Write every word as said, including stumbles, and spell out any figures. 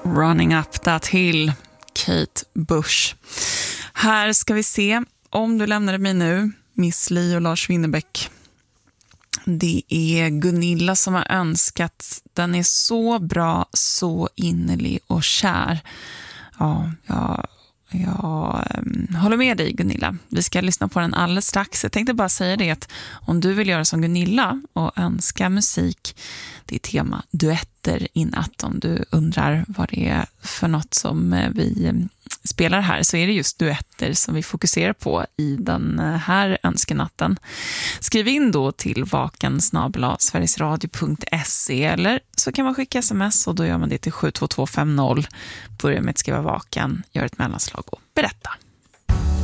Running Up That Hill, Kate Bush. Här ska vi se, Om du lämnade mig nu, Miss Li och Lars Winnerbäck. Det är Gunilla som har önskat. Den är så bra, så innerlig och kär. Ja, jag, jag um, håller med dig, Gunilla. Vi ska lyssna på den alldeles strax. Jag tänkte bara säga det att om du vill göra som Gunilla och önska musik, det är tema duetter i natt. Om du undrar vad det är för något som vi spelar här, så är det just duetter som vi fokuserar på i den här önskenatten. Skriv in då till vaken snabel-a sverigesradio punkt se, eller så kan man skicka sms och då gör man det till sju två två fem noll. Börja med att skriva vaken, gör ett mellanslag och berätta.